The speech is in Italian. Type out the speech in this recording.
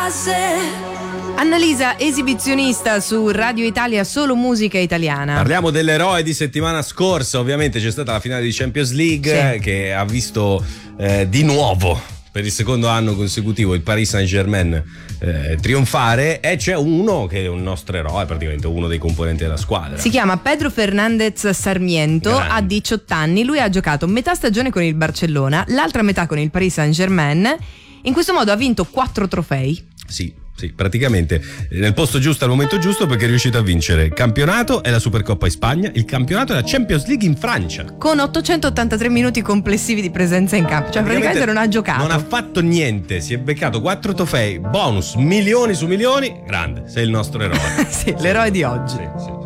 Annalisa, esibizionista su Radio Italia, solo musica italiana. Parliamo dell'eroe di settimana scorsa. Ovviamente c'è stata la finale di Champions League, sì, che ha visto di nuovo per il secondo anno consecutivo il Paris Saint-Germain trionfare, e c'è uno che è un nostro eroe, praticamente uno dei componenti della squadra. Si chiama Pedro Fernandez Sarmiento, ha 18 anni, lui ha giocato metà stagione con il Barcellona, l'altra metà con il Paris Saint-Germain. In questo modo ha vinto 4 trofei. Sì, praticamente nel posto giusto al momento giusto, perché è riuscito a vincere il campionato e la Supercoppa in Spagna, il campionato e la Champions League in Francia. Con 883 minuti complessivi di presenza in campo, cioè praticamente non ha giocato. Non ha fatto niente, si è beccato 4 trofei, bonus, milioni su milioni, grande, sei il nostro eroe. Sì, l'eroe di oggi. Sì.